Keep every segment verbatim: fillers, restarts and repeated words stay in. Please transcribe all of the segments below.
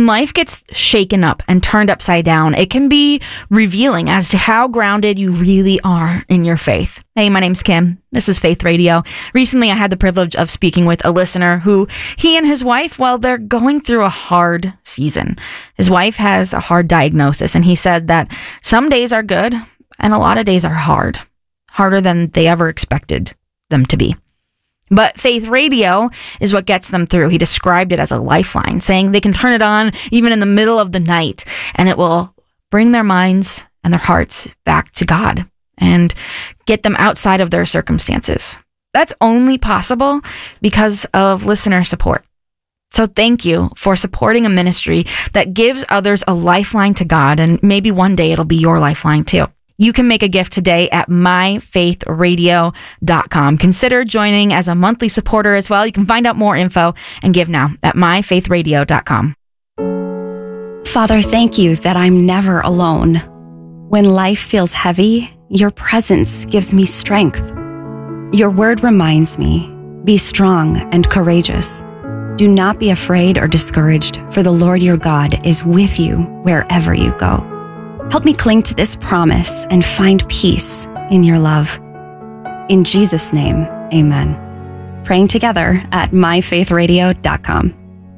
life gets shaken up and turned upside down, it can be revealing as to how grounded you really are in your faith. Hey, my name's Kim. This is Faith Radio. Recently, I had the privilege of speaking with a listener who, he and his wife, well, they're going through a hard season. His wife has a hard diagnosis, and he said that some days are good and a lot of days are hard, harder than they ever expected them to be. But Faith Radio is what gets them through. He described it as a lifeline, saying they can turn it on even in the middle of the night, and it will bring their minds and their hearts back to God and get them outside of their circumstances. That's only possible because of listener support. So thank you for supporting a ministry that gives others a lifeline to God, and maybe one day it'll be your lifeline too. You can make a gift today at my faith radio dot com. Consider joining as a monthly supporter as well. You can find out more info and give now at my faith radio dot com. Father, thank you that I'm never alone. When life feels heavy, your presence gives me strength. Your word reminds me, be strong and courageous. Do not be afraid or discouraged, for the Lord your God is with you wherever you go. Help me cling to this promise and find peace in your love. In Jesus' name, amen. Praying together at my faith radio dot com.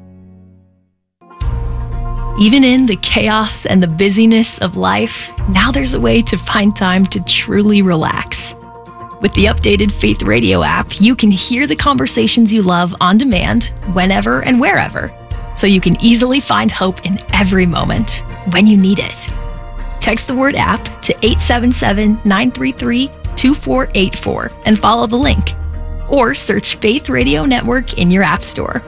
Even in the chaos and the busyness of life, now there's a way to find time to truly relax. With the updated Faith Radio app, you can hear the conversations you love on demand, whenever and wherever, so you can easily find hope in every moment when you need it. Text the word app to eight seven seven, nine three three, two four eight four and follow the link. Or search Faith Radio Network in your app store.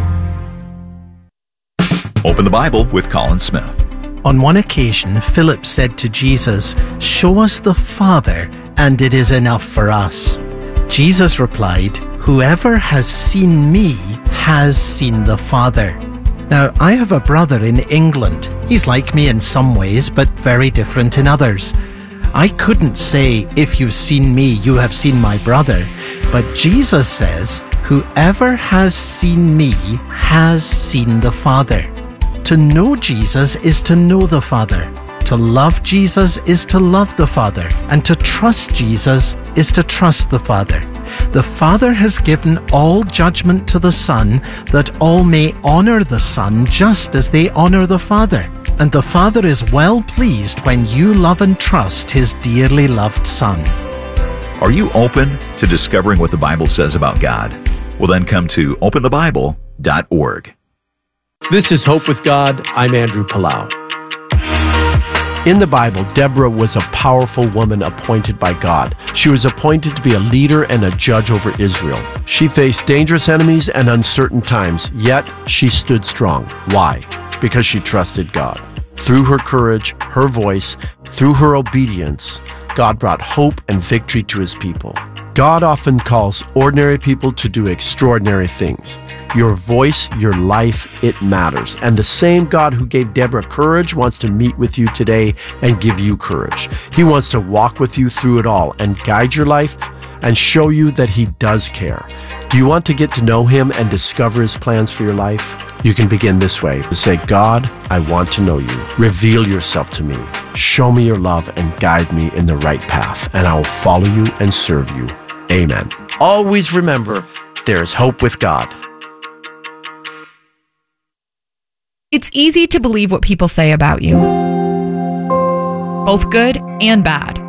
Open the Bible with Colin Smith. On one occasion, Philip said to Jesus, "Show us the Father, and it is enough for us." Jesus replied, "Whoever has seen me has seen the Father." Now, I have a brother in England. He's like me in some ways, but very different in others. I couldn't say, "If you've seen me, you have seen my brother." But Jesus says, "Whoever has seen me has seen the Father." To know Jesus is to know the Father. To love Jesus is to love the Father. And to trust Jesus is to trust the Father. The Father has given all judgment to the Son, that all may honor the Son just as they honor the Father. And the Father is well pleased when you love and trust His dearly loved Son. Are you open to discovering what the Bible says about God? Well, then come to open the bible dot org. This is Hope with God. I'm Andrew Palau. In the Bible, Deborah was a powerful woman appointed by God. She was appointed to be a leader and a judge over Israel. She faced dangerous enemies and uncertain times, yet she stood strong. Why? Because she trusted God. Through her courage, her voice, through her obedience, God brought hope and victory to His people. God often calls ordinary people to do extraordinary things. Your voice, your life, it matters. And the same God who gave Deborah courage wants to meet with you today and give you courage. He wants to walk with you through it all and guide your life and show you that He does care. Do you want to get to know Him and discover His plans for your life? You can begin this way. Say, "God, I want to know you. Reveal yourself to me. Show me your love and guide me in the right path, and I will follow you and serve you. Amen." Always remember, there is hope with God. It's easy to believe what people say about you, both good and bad.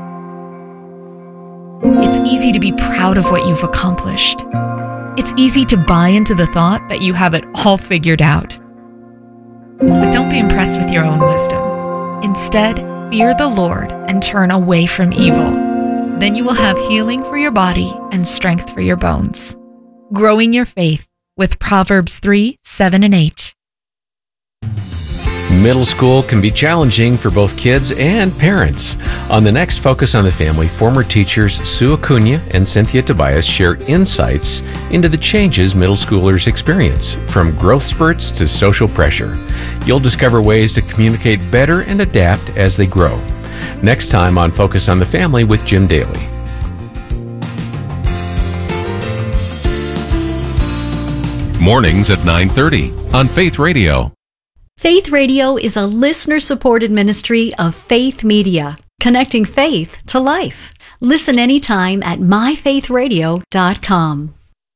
It's easy to be proud of what you've accomplished. It's easy to buy into the thought that you have it all figured out. But don't be impressed with your own wisdom. Instead, fear the Lord and turn away from evil. Then you will have healing for your body and strength for your bones. Growing your faith with Proverbs three, seven, and eight. Middle school can be challenging for both kids and parents. On the next Focus on the Family, former teachers Sue Acuna and Cynthia Tobias share insights into the changes middle schoolers experience, from growth spurts to social pressure. You'll discover ways to communicate better and adapt as they grow. Next time on Focus on the Family with Jim Daly. Mornings at nine thirty on Faith Radio. Faith Radio is a listener-supported ministry of Faith Media, connecting faith to life. Listen anytime at my faith radio dot com.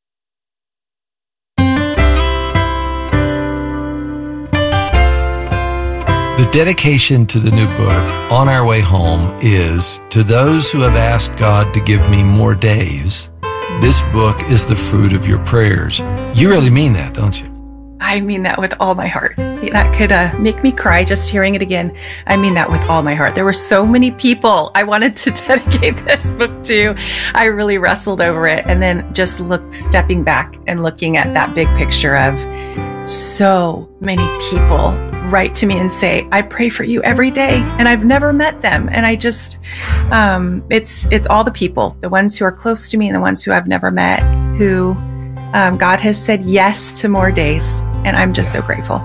The dedication to the new book, On Our Way Home, is to those who have asked God to give me more days. This book is the fruit of your prayers. You really mean that, don't you? I mean that with all my heart. That could uh, make me cry just hearing it again. I mean that with all my heart. There were so many people I wanted to dedicate this book to. I really wrestled over it, and then just looked, stepping back and looking at that big picture of so many people write to me and say, I pray for you every day, and I've never met them. And I just, um, it's, it's all the people, the ones who are close to me and the ones who I've never met, who um, God has said yes to more days. And I'm just so grateful.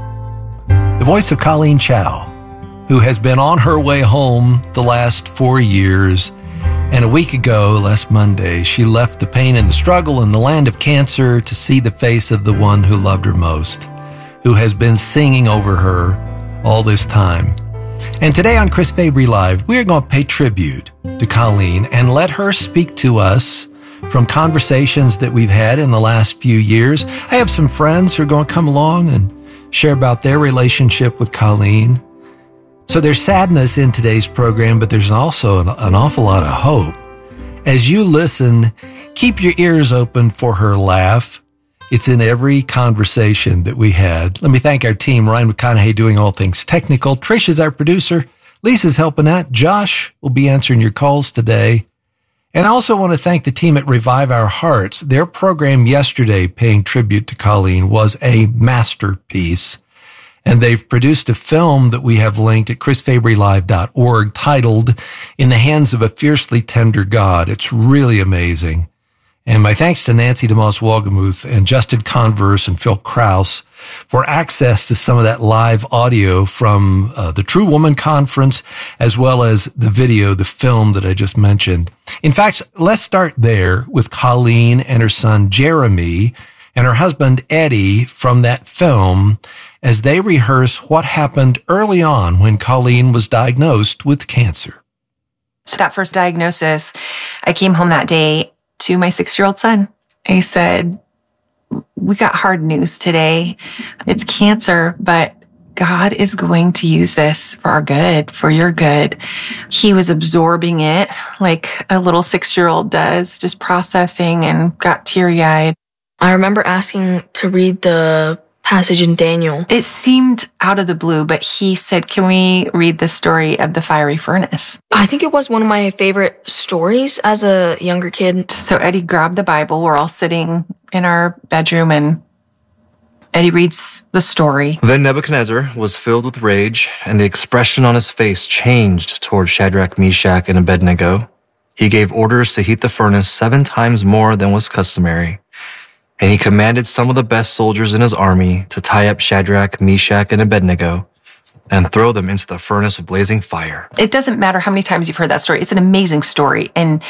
The voice of Colleen Chow, who has been on her way home the last four years. And a week ago, last Monday, she left the pain and the struggle in the land of cancer to see the face of the one who loved her most, who has been singing over her all this time. And today on Chris Fabry Live, we're going to pay tribute to Colleen and let her speak to us from conversations that we've had in the last few years. I have some friends who are going to come along and share about their relationship with Colleen. So there's sadness in today's program, but there's also an, an awful lot of hope. As you listen, keep your ears open for her laugh. It's in every conversation that we had. Let me thank our team, Ryan McConaughey doing all things technical. Trisha's our producer. Lisa's helping out. Josh will be answering your calls today. And I also want to thank the team at Revive Our Hearts. Their program yesterday, paying tribute to Colleen, was a masterpiece. And they've produced a film that we have linked at chris fabry live dot org titled In the Hands of a Fiercely Tender God. It's really amazing. And my thanks to Nancy DeMoss Wolgemuth and Justin Converse and Phil Krause for access to some of that live audio from uh, the True Woman Conference, as well as the video, the film that I just mentioned. In fact, let's start there with Colleen and her son Jeremy and her husband Eddie from that film as they rehearse what happened early on when Colleen was diagnosed with cancer. So that first diagnosis, I came home that day to my six-year-old son. I said, we got hard news today. It's cancer, but God is going to use this for our good, for your good. He was absorbing it like a little six-year-old does, just processing, and got teary-eyed. I remember asking to read the passage in Daniel. It seemed out of the blue, but he said, can we read the story of the fiery furnace? I think it was one of my favorite stories as a younger kid. So Eddie grabbed the Bible. We're all sitting in our bedroom, and Eddie reads the story. Then Nebuchadnezzar was filled with rage, and the expression on his face changed toward Shadrach, Meshach, and Abednego. He gave orders to heat the furnace seven times more than was customary. And he commanded some of the best soldiers in his army to tie up Shadrach, Meshach, and Abednego and throw them into the furnace of blazing fire. It doesn't matter how many times you've heard that story. It's an amazing story. And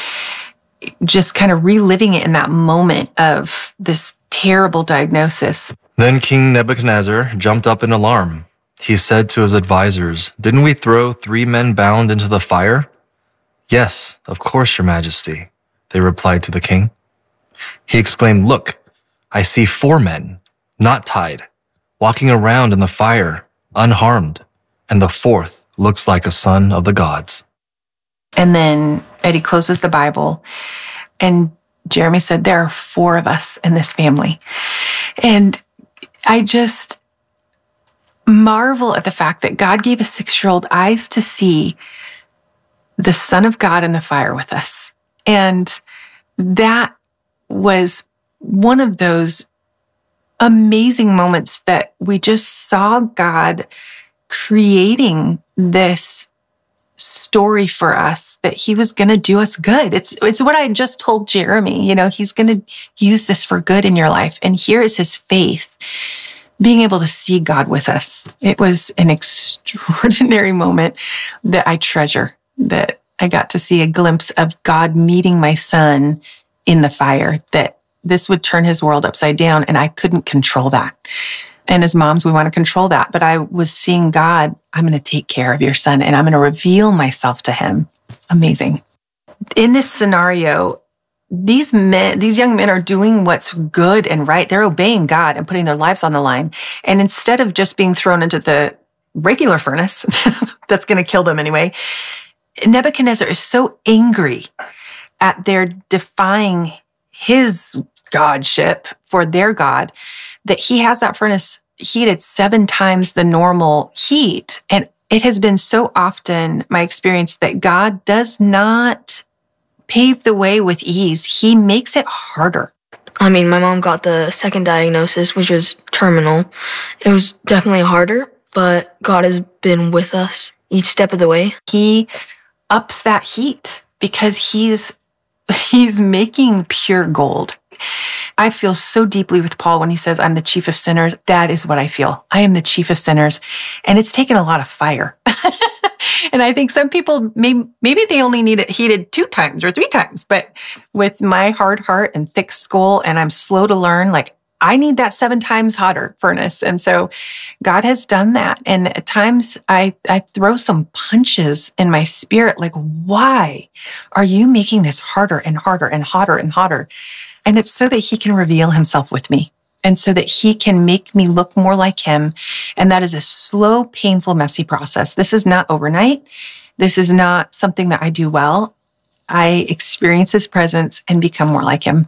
just kind of reliving it in that moment of this terrible diagnosis. Then King Nebuchadnezzar jumped up in alarm. He said to his advisors, didn't we throw three men bound into the fire? Yes, of course, your majesty, they replied to the king. He exclaimed, look, I see four men, not tied, walking around in the fire, unharmed, and the fourth looks like a son of the gods. And then Eddie closes the Bible, and Jeremy said, there are four of us in this family. And I just marvel at the fact that God gave a six-year-old eyes to see the Son of God in the fire with us. And that was one of those amazing moments that we just saw God creating this story for us, that he was going to do us good. It's it's what I just told Jeremy, you know, he's going to use this for good in your life. And here is his faith, being able to see God with us. It was an extraordinary moment that I treasure, that I got to see a glimpse of God meeting my son in the fire, that this would turn his world upside down, and I couldn't control that. And as moms, we want to control that. But I was seeing God, I'm going to take care of your son and I'm going to reveal myself to him. Amazing. In this scenario, these men, these young men are doing what's good and right. They're obeying God and putting their lives on the line. And instead of just being thrown into the regular furnace that's going to kill them anyway, Nebuchadnezzar is so angry at their defying his godship for their God that he has that furnace heated seven times the normal heat. And it has been so often my experience that God does not pave the way with ease. He makes it harder. I mean, my mom got the second diagnosis, which was terminal. It was definitely harder, but God has been with us each step of the way. He ups that heat because he's he's making pure gold. I feel so deeply with Paul when he says, I'm the chief of sinners. That is what I feel. I am the chief of sinners. And it's taken a lot of fire. And I think some people, maybe, maybe they only need it heated two times or three times. But with my hard heart and thick skull, and I'm slow to learn, like I need that seven times hotter furnace. And so God has done that. And at times I, I throw some punches in my spirit, like, why are you making this harder and harder and hotter and hotter? And it's so that he can reveal himself with me and so that he can make me look more like him. And that is a slow, painful, messy process. This is not overnight. This is not something that I do well. I experience his presence and become more like him.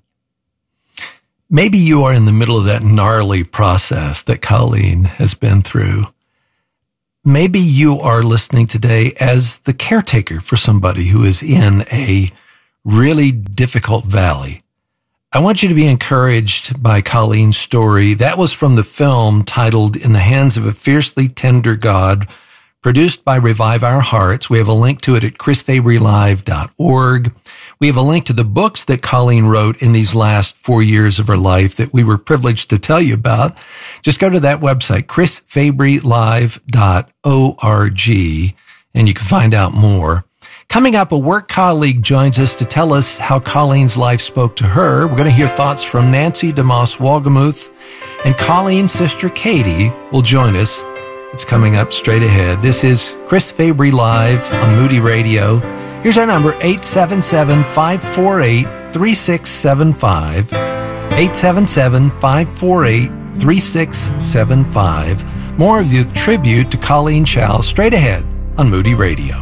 Maybe you are in the middle of that gnarly process that Colleen has been through. Maybe you are listening today as the caretaker for somebody who is in a really difficult valley. I want you to be encouraged by Colleen's story. That was from the film titled In the Hands of a Fiercely Tender God, produced by Revive Our Hearts. We have a link to it at chris fabry live dot org. We have a link to the books that Colleen wrote in these last four years of her life that we were privileged to tell you about. Just go to that website, chris fabry live dot org, and you can find out more. Coming up, a work colleague joins us to tell us how Colleen's life spoke to her. We're going to hear thoughts from Nancy DeMoss Wolgemuth, and Colleen's sister Katie will join us. It's coming up straight ahead. This is Chris Fabry Live on Moody Radio. Here's our number, eight seven seven, five four eight, three six seven five, eight seven seven, five four eight, three six seven five. More of the tribute to Colleen Chau straight ahead on Moody Radio.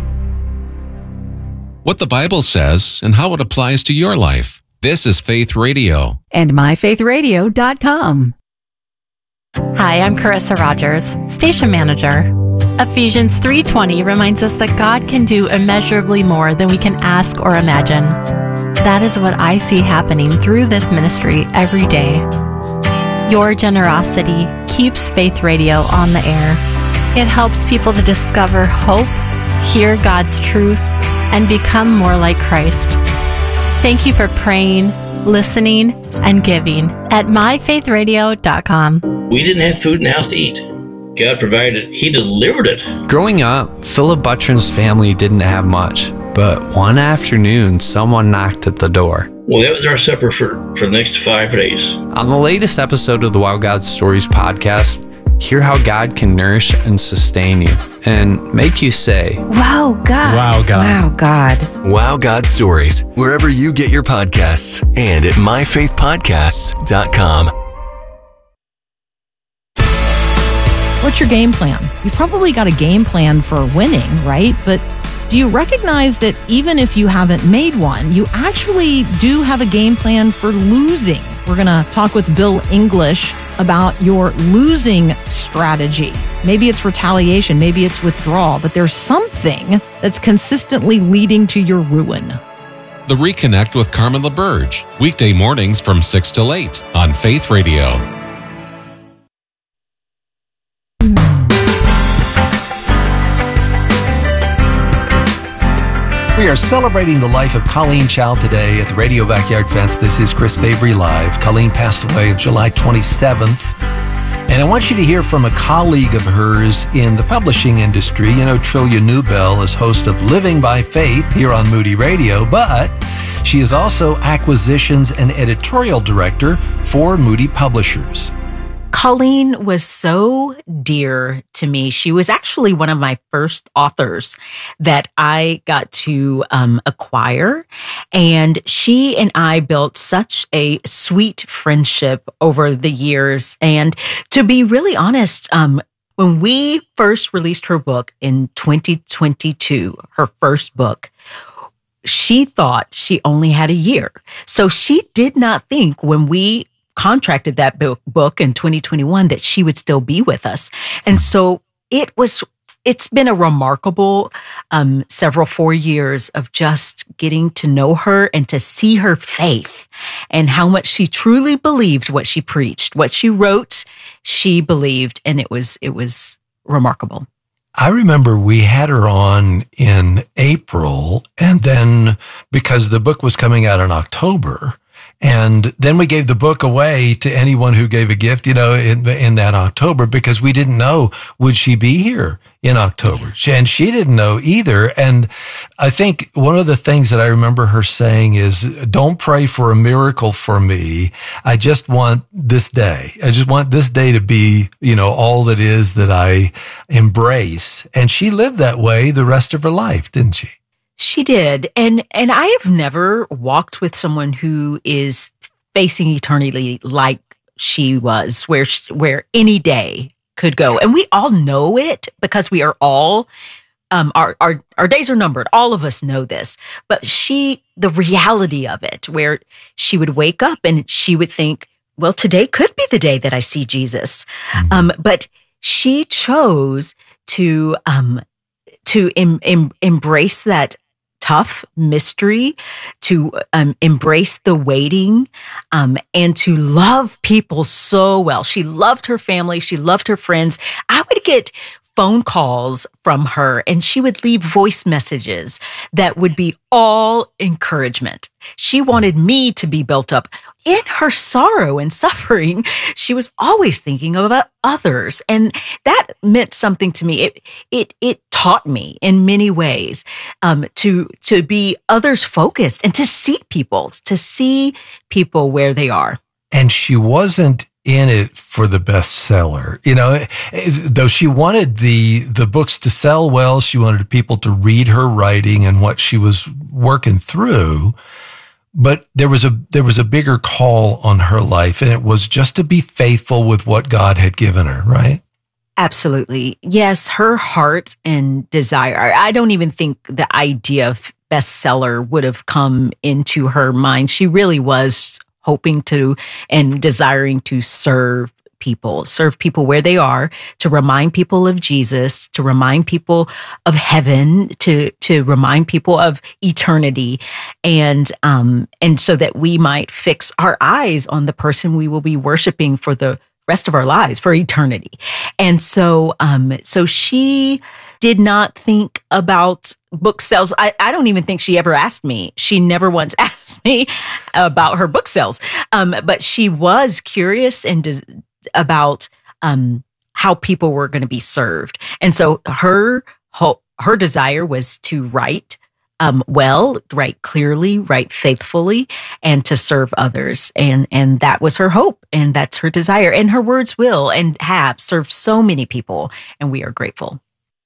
What the Bible says and how it applies to your life. This is Faith Radio. And my faith radio dot com. Hi, I'm Carissa Rogers, Station Manager. Ephesians three twenty reminds us that God can do immeasurably more than we can ask or imagine. That is what I see happening through this ministry every day. Your generosity keeps Faith Radio on the air. It helps people to discover hope, hear God's truth, and become more like Christ. Thank you for praying, listening, and giving at my faith radio dot com. We didn't have food in the house to eat. God provided. He delivered it. Growing up, Philip Buttram's family didn't have much, but one afternoon, someone knocked at the door. Well, that was our supper for, for the next five days. On the latest episode of the Wow God Stories podcast, hear how God can nourish and sustain you and make you say, Wow, God. Wow, God. Wow, God. Wow, God Stories, wherever you get your podcasts and at my faith podcasts dot com. What's your game plan? You've probably got a game plan for winning, right? But do you recognize that even if you haven't made one, you actually do have a game plan for losing? We're going to talk with Bill English about your losing strategy. Maybe it's retaliation, maybe it's withdrawal, but there's something that's consistently leading to your ruin. The Reconnect with Carmen LaBerge, weekday mornings from six till eight on Faith Radio. We are celebrating the life of Colleen Chau today at the Radio Backyard Fence. This is Chris Fabry Live. Colleen passed away on July twenty-seventh. And I want you to hear from a colleague of hers in the publishing industry. You know, Trillia Newbell is host of Living by Faith here on Moody Radio, but she is also acquisitions and editorial director for Moody Publishers. Colleen was so dear to me. She was actually one of my first authors that I got to um, acquire. And she and I built such a sweet friendship over the years. And to be really honest, um, when we first released her book in twenty twenty-two, her first book, she thought she only had a year. So she did not think when we contracted that book in twenty twenty-one that she would still be with us. And so it was, it's been a remarkable um, several four years of just getting to know her and to see her faith and how much she truly believed what she preached, what she wrote, she believed, and it was, it was remarkable. I remember we had her on in April, and then because the book was coming out in October, and then we gave the book away to anyone who gave a gift, you know, in, in that October, because we didn't know, would she be here in October? And she didn't know either. And I think one of the things that I remember her saying is, don't pray for a miracle for me. I just want this day. I just want this day to be, you know, all that is that I embrace. And she lived that way the rest of her life, didn't she? She did. And and I have never walked with someone who is facing eternity like she was, where where any day could go. And we all know it because we are all, um, our, our, our days are numbered. All of us know this. But she, the reality of it, where she would wake up and she would think, well, today could be the day that I see Jesus. Mm-hmm. Um, but she chose to, um, to em, em, embrace that tough mystery, to um, embrace the waiting, um, and to love people so well. She loved her family. She loved her friends. I would get phone calls from her and she would leave voice messages that would be all encouragement. She wanted me to be built up. In her sorrow and suffering, she was always thinking about others. And that meant something to me. It, it, it taught me in many ways, um, to, to be others focused and to see people, to see people where they are. And she wasn't in it for the bestseller, you know, though she wanted the, the books to sell well, she wanted people to read her writing and what she was working through. But there was a, there was a bigger call on her life, and it was just to be faithful with what God had given her, right? Absolutely. Yes. Her heart and desire. I don't even think the idea of bestseller would have come into her mind. She really was hoping to and desiring to serve people, serve people where they are, to remind people of Jesus, to remind people of heaven, to, to remind people of eternity. And, um, and so that we might fix our eyes on the person we will be worshiping for the rest of our lives, for eternity. And so, um, so she did not think about book sales. I, I don't even think she ever asked me. She never once asked me about her book sales. Um, but she was curious and des- about um, how people were going to be served. And so her ho- her desire was to write um, well, write clearly, write faithfully, and to serve others. And and that was her hope, and that's her desire. And her words will and have served so many people, and we are grateful.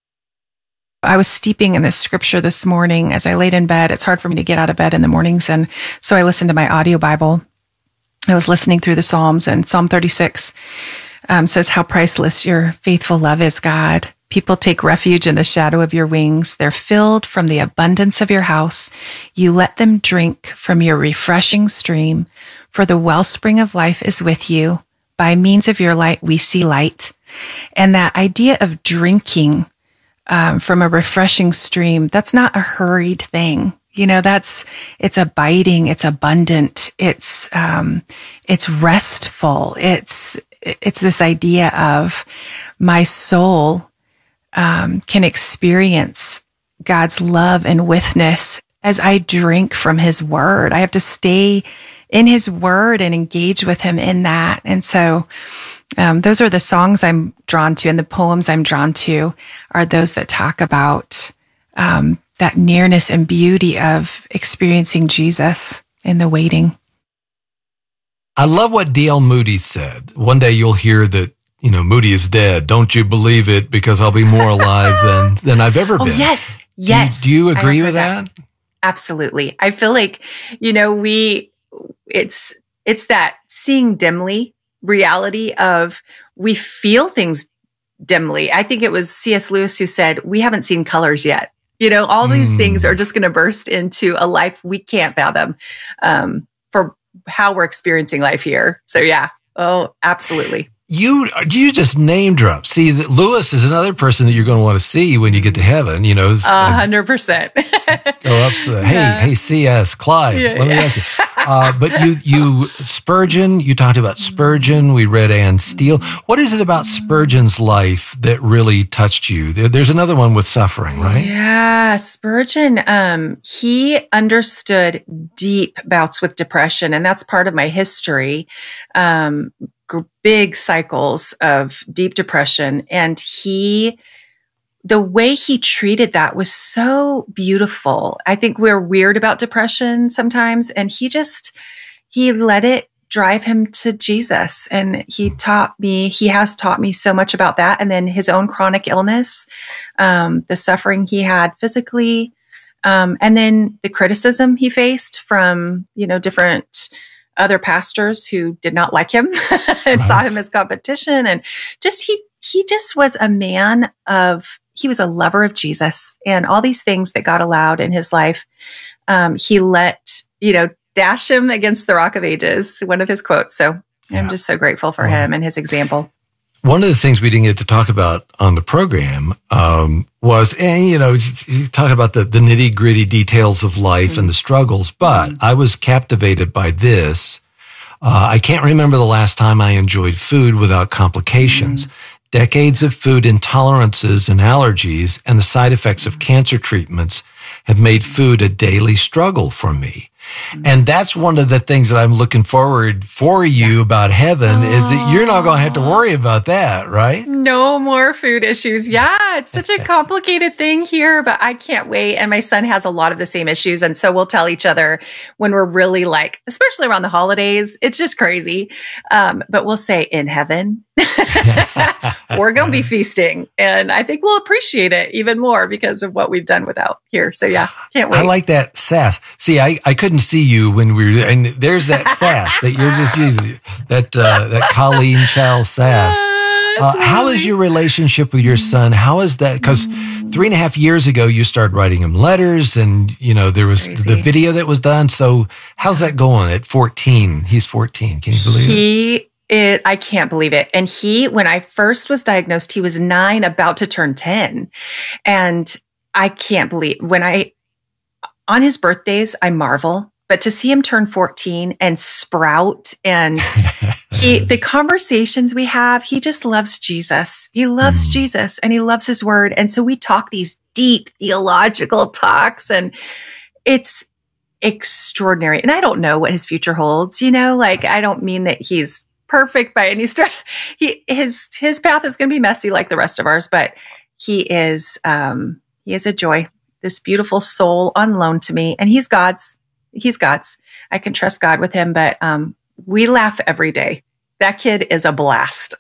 I was steeping in this scripture this morning as I laid in bed. It's hard for me to get out of bed in the mornings. And so I listened to my audio Bible. I was listening through the Psalms, and Psalm thirty-six um, says, how priceless your faithful love is, God. People take refuge in the shadow of your wings. They're filled from the abundance of your house. You let them drink from your refreshing stream, for the wellspring of life is with you. By means of your light, we see light. And that idea of drinking Um, from a refreshing stream, that's not a hurried thing. You know, that's, it's abiding, it's abundant, it's, um, it's restful. It's, it's this idea of my soul, um, can experience God's love and witness as I drink from his word. I have to stay in his word and engage with him in that. And so, Um, those are the songs I'm drawn to, and the poems I'm drawn to are those that talk about um, that nearness and beauty of experiencing Jesus in the waiting. I love what D L Moody said. One day you'll hear that, you know, Moody is dead. Don't you believe it, because I'll be more alive than, than I've ever been. Oh, yes. Yes. Do you, do you agree with that? that? Absolutely. I feel like, you know, we, it's, it's that seeing dimly reality of we feel things dimly. I think it was C S Lewis who said, we haven't seen colors yet. You know, all these mm. things are just going to burst into a life we can't fathom um, for how we're experiencing life here. So yeah. Oh, absolutely. You you just name drop. See, that Lewis is another person that you're going to want to see when you get to heaven. You know, a hundred percent. Go up to the, hey, yeah. hey, C S Clive. Yeah, let me yeah. ask you. Uh, but you you Spurgeon. You talked about Spurgeon. We read Anne Steele. What is it about Spurgeon's life that really touched you? There, there's another one with suffering, right? Yeah, Spurgeon. Um, he understood deep bouts with depression, and that's part of my history. Um, big cycles of deep depression. And he, the way he treated that was so beautiful. I think we're weird about depression sometimes. And he just, he let it drive him to Jesus. And he taught me, he has taught me so much about that. And then his own chronic illness, um, the suffering he had physically, um, and then the criticism he faced from, you know, different other pastors who did not like him and right. saw him as competition. And just, he, he just was a man of, he was a lover of Jesus and all these things that God allowed in his life. Um, he let, you know, dash him against the rock of ages, one of his quotes. So yeah. I'm just so grateful for wow. him and his example. One of the things we didn't get to talk about on the program um, was, and you know, you talk about the, the nitty gritty details of life mm-hmm. and the struggles, but mm-hmm. I was captivated by this. Uh, I can't remember the last time I enjoyed food without complications. Mm-hmm. Decades of food intolerances and allergies and the side effects of cancer treatments have made food a daily struggle for me. And that's one of the things that I'm looking forward for you about heaven oh. is that you're not going to have to worry about that, right? No more food issues. Yeah, it's such a complicated thing here, but I can't wait. And my son has a lot of the same issues. And so we'll tell each other when we're really like, especially around the holidays, it's just crazy. Um, but we'll say in heaven, we're going to be feasting. And I think we'll appreciate it even more because of what we've done without here. So yeah, can't wait. I like that sass. See, I, I couldn't see you when we were, and there's that sass that you're just using, that uh, that Colleen Chao sass. Uh, how is your relationship with your son? How is that? Because three and a half years ago, you started writing him letters, and you know there was Crazy. the video that was done. So how's that going at fourteen? He's fourteen. Can you believe he, it? It, I can't believe it. And he, when I first was diagnosed, he was nine, about to turn ten, and I can't believe when I. On his birthdays, I marvel, but to see him turn fourteen and sprout and he, the conversations we have, he just loves Jesus. He loves mm. Jesus and he loves his word. And so we talk these deep theological talks and it's extraordinary. And I don't know what his future holds, you know, like I don't mean that he's perfect by any stretch. He, his, his path is going to be messy like the rest of ours, but he is, um, he is a joy. This beautiful soul on loan to me. And he's God's. He's God's. I can trust God with him, but um, we laugh every day. That kid is a blast.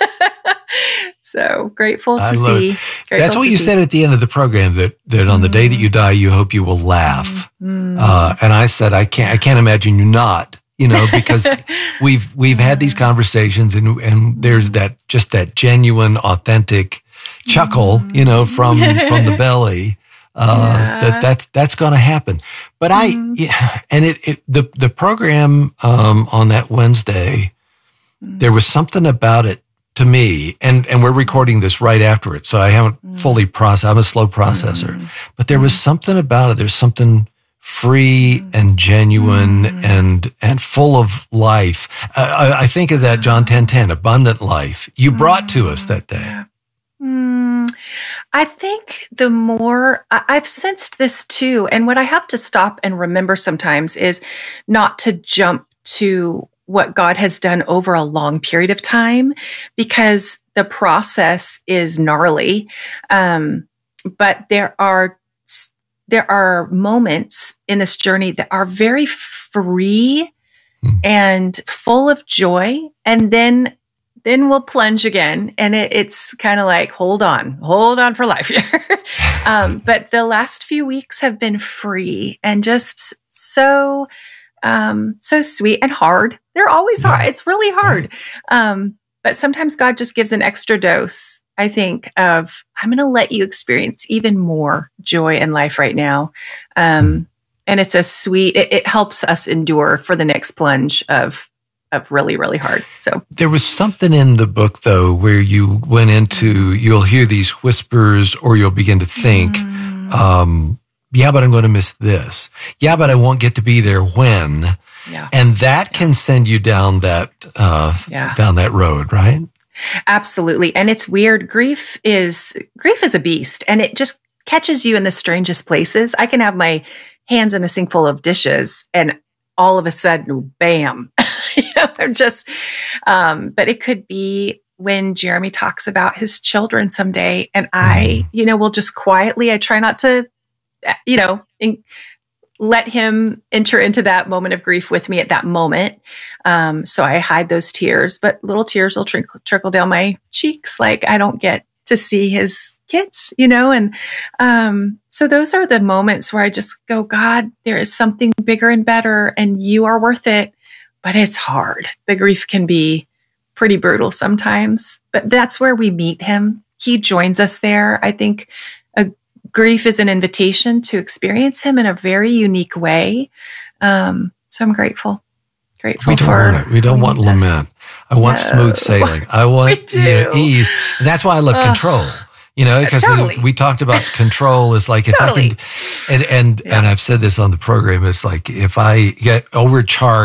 So grateful to see. Grateful That's what you see. said at the end of the program, that, that on mm. the day that you die, you hope you will laugh. Mm. Uh, and I said, I can't, I can't imagine you not, you know, because we've, we've had these conversations and, and there's that, just that genuine, authentic chuckle, you know, from, from the belly. Uh, yeah. that that's, that's going to happen. But mm-hmm. I, yeah, and it, it, the, the program, um, on that Wednesday, mm-hmm. there was something about it to me, and, and we're recording this right after it. So I haven't mm-hmm. fully processed, I'm a slow processor, mm-hmm. but there was something about it. There's something free mm-hmm. and genuine mm-hmm. and, and full of life. Uh, I, I think of that John ten ten, abundant life you brought mm-hmm. to us that day. Yeah. Mm, I think the more I've sensed this too, and what I have to stop and remember sometimes is not to jump to what God has done over a long period of time, because the process is gnarly. Um, but there are there are moments in this journey that are very free Mm. and full of joy. And then, then we'll plunge again. And it, it's kind of like, hold on, hold on for life here. um, but the last few weeks have been free and just so, um, so sweet and hard. They're always hard. It's really hard. Um, but sometimes God just gives an extra dose, I think, of, I'm going to let you experience even more joy in life right now. Um, and it's a sweet, it, it helps us endure for the next plunge of, of really, really hard. So there was something in the book though, where you went into, you'll hear these whispers or you'll begin to think, mm. um, yeah, but I'm going to miss this. Yeah, but I won't get to be there when. Yeah. And that can send you down that, uh, yeah. down that road, right? Absolutely. And it's weird. Grief is, grief is a beast and it just catches you in the strangest places. I can have my hands in a sink full of dishes and all of a sudden, bam, you know, I'm just, um, but it could be when Jeremy talks about his children someday and I, you know, will just quietly, I try not to, you know, in, let him enter into that moment of grief with me at that moment. Um, so I hide those tears, but little tears will trickle, trickle down my cheeks. Like I don't get to see his kids, you know? And, um, so those are the moments where I just go, God, there is something bigger and better and you are worth it, but it's hard. The grief can be pretty brutal sometimes, but that's where we meet him. He joins us there. I think a grief is an invitation to experience him in a very unique way. Um, so I'm grateful. Grateful we don't for want it. We don't want lament. I want No. smooth sailing. I want you know, ease. And that's why I love Ugh. control. You know, because Totally. we talked about control is like if Totally. I can, and and, and I've said this on the program, it's like if I get overcharged